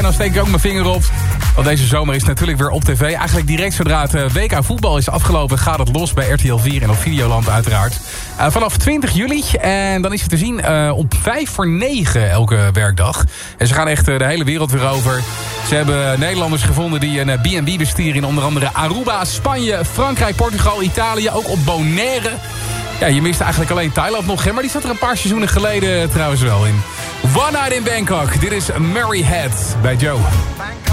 dan steek ik ook mijn vinger op. Want deze zomer is natuurlijk weer op tv. Eigenlijk direct zodra het WK voetbal is afgelopen... gaat het los bij RTL 4 en op Videoland uiteraard. Vanaf 20 juli. En dan is het te zien op 5:45 elke werkdag. En ze gaan echt de hele wereld weer over. Ze hebben Nederlanders gevonden die een B&B bestieren... in onder andere Aruba, Spanje, Frankrijk, Portugal, Italië. Ook op Bonaire. Ja, je mist eigenlijk alleen Thailand nog, hè? Maar die zat er een paar seizoenen geleden trouwens wel in. One Night in Bangkok. Dit is Mary Head bij Joe.